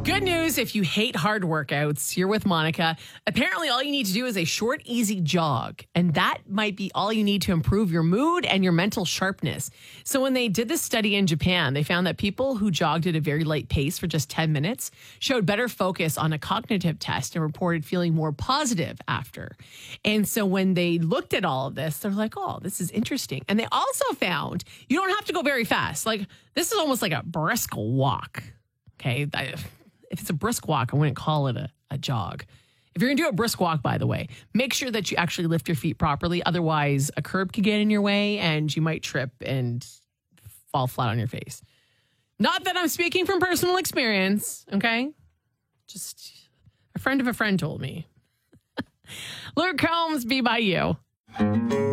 Good news if you hate hard workouts, you're with Monica. Apparently, all you need to do is a short, easy jog, and that might be all you need to improve your mood and your mental sharpness. So when they did this study in Japan, they found that people who jogged at a very light pace for just 10 minutes showed better focus on a cognitive test and reported feeling more positive after. And so when they looked at all of this, they're like, oh, this is interesting. And they also found you don't have to go very fast. Like, this is almost like a brisk walk. Okay. If it's a brisk walk, I wouldn't call it a jog. If you're going to do a brisk walk, by the way, make sure that you actually lift your feet properly. Otherwise, a curb could get in your way and you might trip and fall flat on your face. Not that I'm speaking from personal experience, okay? Just a friend of a friend told me. Luke Combs, Be By You.